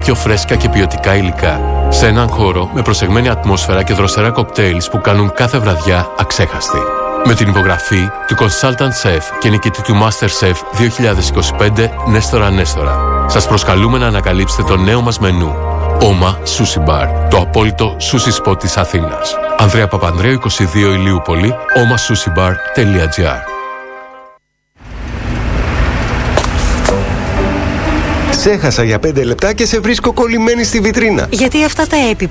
πιο φρέσκα και ποιοτικά υλικά. Σε έναν χώρο με προσεγμένη ατμόσφαιρα και δροσερά κοκτέιλς που κάνουν κάθε βραδιά αξέχαστη. Με την υπογραφή του Consultant Chef και νικητή του MasterChef 2025 Νέστορα Νέστορα. Σας προσκαλούμε να ανακαλύψετε το νέο μας μενού. Όμα Sushi Bar, το απόλυτο sushi spot της Αθήνας. Ανδρέα Παπανδρέου 22 Ηλιούπολη, omasushibar.gr. Σε έχασα για 5 λεπτά και σε βρίσκω κολλημένη στη βιτρίνα. Γιατί αυτά τα